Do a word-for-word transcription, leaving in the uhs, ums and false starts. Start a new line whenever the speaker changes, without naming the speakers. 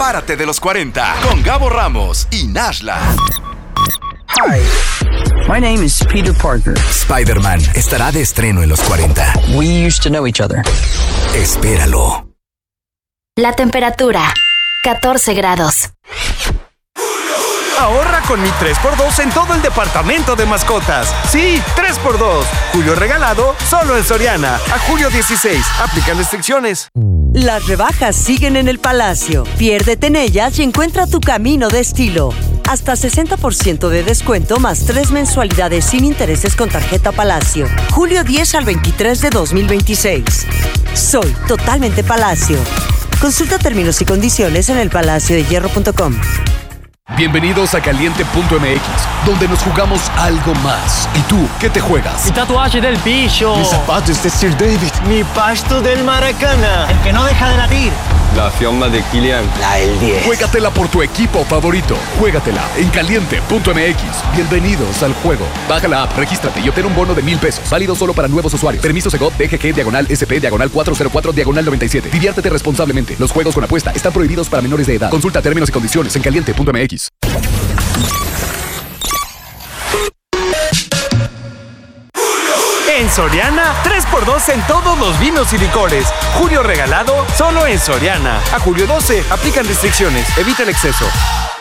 Prepárate de los cuarenta con Gabo Ramos y Nashla.
Hi, my name is Peter Parker.
Spider-Man estará de estreno en los cuarenta.
We used to know each other.
Espéralo.
La temperatura, catorce grados.
Ahorra con mi tres por dos en todo el departamento de mascotas. Sí, tres por dos. Julio regalado solo en Soriana. A julio dieciséis. Aplican restricciones.
Las rebajas siguen en el Palacio. Piérdete en ellas y encuentra tu camino de estilo. Hasta sesenta por ciento de descuento más tres mensualidades sin intereses con tarjeta Palacio. julio diez al veintitrés de dos mil veintiséis. Soy totalmente Palacio. Consulta términos y condiciones en el palacio de hierro punto com.
Bienvenidos a Caliente punto M X, donde nos jugamos algo más. ¿Y tú qué te juegas?
Mi tatuaje del bicho.
Mis zapatos de Sir David.
Mi pasto del Maracana. El que no deja de latir.
La fiamma de Kylian.
La del diez.
Juégatela por tu equipo favorito. Juégatela en Caliente punto M X. Bienvenidos al juego. Baja la app, regístrate y obtén un bono de mil pesos. Válido solo para nuevos usuarios. Permiso Segov D G G diagonal S P diagonal cuatro cero cuatro diagonal noventa y siete. Diviértete responsablemente. Los juegos con apuesta están prohibidos para menores de edad. Consulta términos y condiciones en Caliente punto M X.
En Soriana, tres por dos en todos los vinos y licores. Julio regalado solo en Soriana. A julio doce. Aplican restricciones. Evita el exceso.